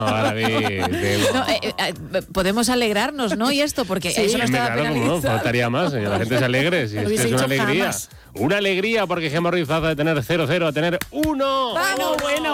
Podemos alegrarnos, ¿no? Y esto, porque eso no estaba penalizado. No, faltaría más, la gente se alegre. Si es una alegría. Jamás. Una alegría porque Gemma Ruiz pasa de tener 0-0 a tener 1. ¡Vamos! Bueno.